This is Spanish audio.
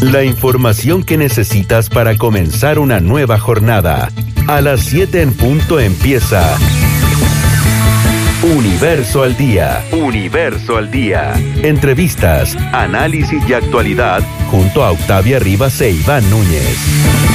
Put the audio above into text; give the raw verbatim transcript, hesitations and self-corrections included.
La información que necesitas para comenzar una nueva jornada. A las siete en punto empieza Universo al Día. Universo al Día. Entrevistas, análisis y actualidad junto a Octavia Rivas e Iván Núñez.